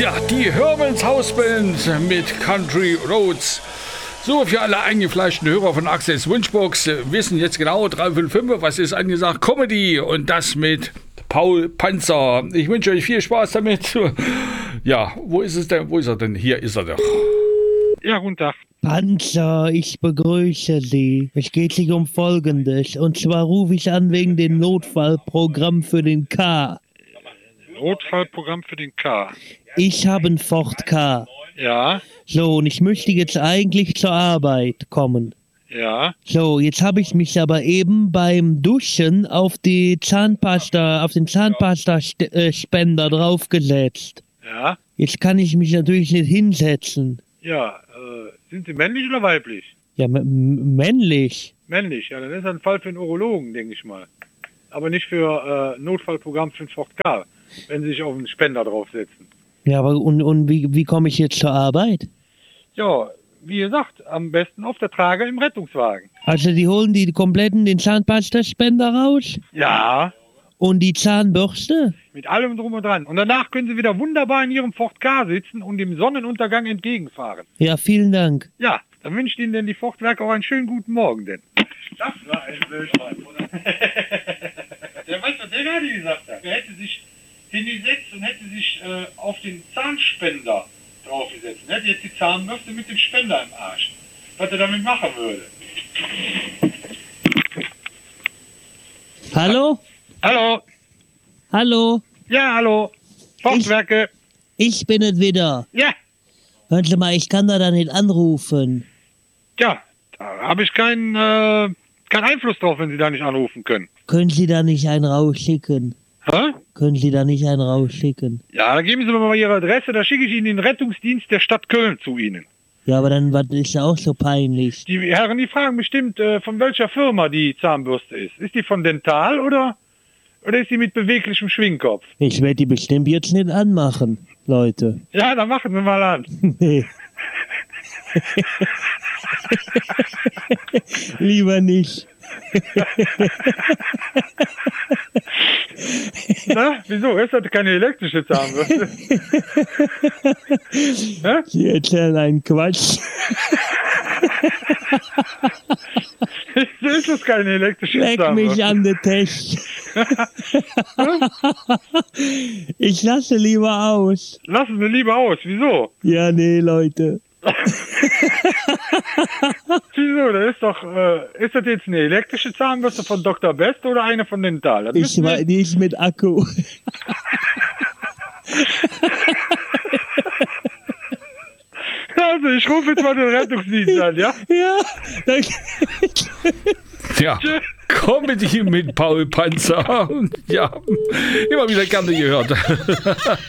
Ja, die Hermans Hausband mit Country Roads. So, für alle eingefleischten Hörer von Axels Wunschbox wissen jetzt genau 355, was ist angesagt. Comedy und das mit Paul Panzer. Ich wünsche euch viel Spaß damit. Ja, wo ist es denn? Wo ist er denn? Hier ist er doch. Ja, guten Tag. Panzer, ich begrüße Sie. Es geht sich um Folgendes. Und zwar rufe ich an wegen dem Notfallprogramm für den K. Notfallprogramm für den K. Ich habe einen Ford K. Ja, So, und ich möchte jetzt eigentlich zur Arbeit kommen. ja, So, jetzt habe ich mich aber eben beim Duschen auf den Zahnpasta-Spender draufgesetzt. ja. Jetzt kann ich mich natürlich nicht hinsetzen. Ja, sind Sie männlich oder weiblich? Ja, männlich. Männlich, ja, dann ist das ein Fall für einen Urologen, denke ich mal. Aber nicht für Notfallprogramm für den Ford K, wenn Sie sich auf einen Spender draufsetzen. Ja, aber und wie komme ich jetzt zur Arbeit? Ja, wie gesagt, am besten auf der Trage im Rettungswagen. Also die holen die kompletten den Zahnpasta-Spender raus Ja, und die Zahnbürste? mit allem drum und dran. Und danach können Sie wieder wunderbar in Ihrem Ford K sitzen und dem Sonnenuntergang entgegenfahren. Ja, vielen Dank. Ja, dann wünscht Ihnen denn die Fortwerke auch einen schönen guten Morgen denn. Das war ein Wildschwein, oder? Der weiß, was der gerade gesagt hat. Er hätte sich hingesetzt und hätte sich auf den Zahnspender draufgesetzt. Er hätte jetzt die Zahnbürste mit dem Spender im Arsch. Was er damit machen würde. Hallo? Hallo? Hallo? Ja, hallo? Fortwerke? Ich bin es wieder. Ja, Hören Sie mal, ich kann da nicht anrufen. ja, da habe ich keinen Einfluss drauf, wenn Sie da nicht anrufen können. Können Sie da nicht einen rausschicken? Hä? Können Sie da nicht einen rausschicken? Ja, dann geben Sie mir mal Ihre Adresse, da schicke ich Ihnen den Rettungsdienst der Stadt Köln zu Ihnen. Ja, aber dann was ist ja auch so peinlich. Die Herren, die fragen bestimmt, von welcher Firma die Zahnbürste ist. Ist die von Dental oder ist die mit beweglichem Schwingkopf? Ich werde die bestimmt jetzt nicht anmachen, Leute. Ja, dann machen Sie mal an. Nee. Lieber nicht. Na, wieso? Ist das keine elektrische Zahnbürste? Hä? Sie erzählen einen Quatsch. Ist das keine elektrische Leck Zahnbürste? mich an den Tisch. Ich lasse lieber aus. Lassen Sie lieber aus. Wieso? Ja, nee, Leute. Wieso? Das ist doch, ist das jetzt eine elektrische Zahnbürste von Dr. Best oder eine von Dental? Das müssen wir- Die ist mit Akku. Also, ich rufe jetzt mal den Rettungsdienst an, ja? Ja, danke. Ja, Comedy mit Paul Panzer. Ja, immer wieder gerne gehört.